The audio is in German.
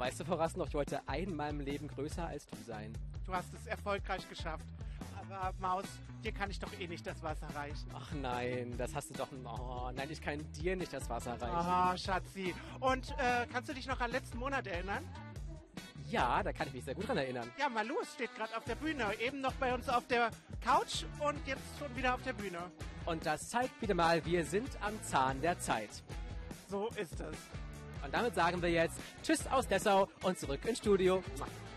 weißt du, Frau noch, ich wollte einmal im Leben größer als du sein. Du hast es erfolgreich geschafft. Aber Maus, dir kann ich doch eh nicht das Wasser reichen. Ach nein, das hast du doch... Oh, nein, ich kann dir nicht das Wasser reichen. Aha, Schatzi. Und kannst du dich noch an letzten Monat erinnern? Ja, da kann ich mich sehr gut dran erinnern. Ja, Malus steht gerade auf der Bühne. Eben noch bei uns auf der Couch und jetzt schon wieder auf der Bühne. Und das zeigt wieder mal, wir sind am Zahn der Zeit. So ist es. Und damit sagen wir jetzt Tschüss aus Dessau und zurück ins Studio.